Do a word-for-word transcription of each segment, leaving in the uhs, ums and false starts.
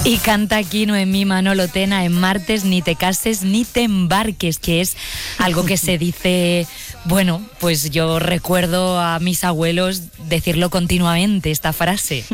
Y canta aquí Noemí Manolo Tena en Martes, ni te cases ni te embarques, que es algo que se dice, bueno, pues yo recuerdo a mis abuelos decirlo continuamente, esta frase.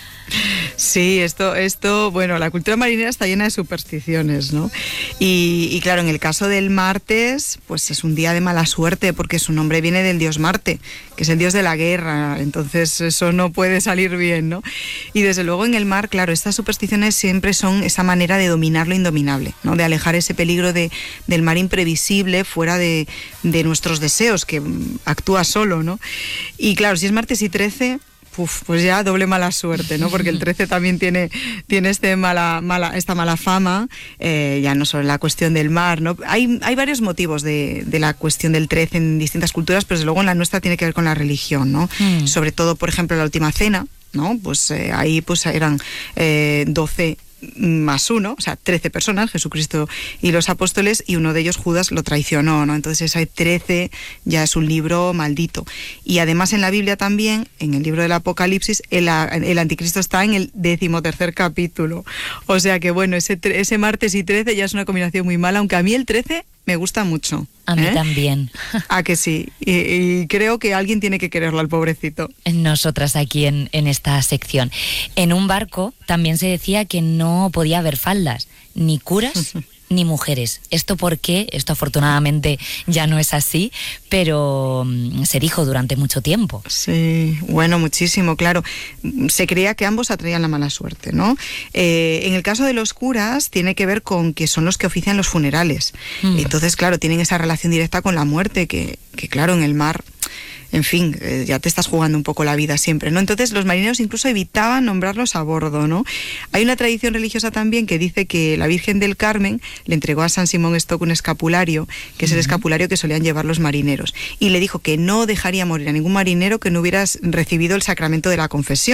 Sí, esto, esto, bueno, la cultura marinera está llena de supersticiones, ¿no? Y, y claro, en el caso del martes, pues es un día de mala suerte, porque su nombre viene del dios Marte, que es el dios de la guerra, entonces eso no puede salir bien, ¿no? Y desde luego en el mar, claro, estas supersticiones siempre son esa manera de dominar lo indominable, ¿no? De alejar ese peligro de, del mar imprevisible fuera de, de nuestros deseos, que actúa solo, ¿no? Y claro, si es martes y trece... Uf, pues ya doble mala suerte, ¿no? Porque el trece también tiene, tiene este mala, mala, esta mala fama, eh, ya no solo la cuestión del mar, ¿no? Hay, hay varios motivos de, de la cuestión del trece en distintas culturas, pero desde luego en la nuestra tiene que ver con la religión, ¿no? Mm. Sobre todo, por ejemplo, la última cena, ¿no? Pues eh, ahí pues eran eh, doce más uno, o sea, trece personas, Jesucristo y los apóstoles, y uno de ellos, Judas, lo traicionó, ¿no? Entonces ese trece ya es un libro maldito. Y además en la Biblia también, en el libro del Apocalipsis, el, el anticristo está en el decimotercer capítulo. O sea que bueno, ese, ese martes y trece ya es una combinación muy mala, aunque a mí el trece me gusta mucho. A mí ¿eh? también. ¿A que sí? Y, y creo que alguien tiene que quererlo al pobrecito. Nosotras aquí en, en esta sección. En un barco también se decía que no podía haber faldas, ni curas ni mujeres. ¿Esto por qué? Esto afortunadamente ya no es así, pero um, se dijo durante mucho tiempo. Sí, bueno, muchísimo, claro. Se creía que ambos atraían la mala suerte, ¿no? Eh, en el caso de los curas tiene que ver con que son los que ofician los funerales. Mm. Entonces, claro, tienen esa relación directa con la muerte, que, que claro, en el mar... En fin, eh, ya te estás jugando un poco la vida siempre, ¿no? Entonces los marineros incluso evitaban nombrarlos a bordo, ¿no? Hay una tradición religiosa también que dice que la Virgen del Carmen le entregó a San Simón Stock un escapulario, que es el escapulario que solían llevar los marineros, y le dijo que no dejaría morir a ningún marinero que no hubiera recibido el sacramento de la confesión.